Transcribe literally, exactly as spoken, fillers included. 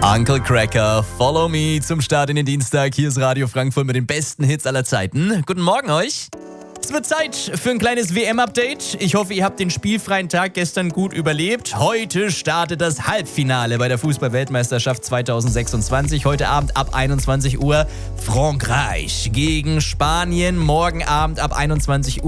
Uncle Cracker, follow me zum Start in den Dienstag. Hier ist Radio Frankfurt mit den besten Hits aller Zeiten. Guten Morgen euch. Es wird Zeit für ein kleines W M-Update. Ich hoffe, ihr habt den spielfreien Tag gestern gut überlebt. Heute startet das Halbfinale bei der Fußball-Weltmeisterschaft zweitausendsechsundzwanzig. Heute Abend ab einundzwanzig Uhr Frankreich gegen Spanien. Morgen Abend ab einundzwanzig Uhr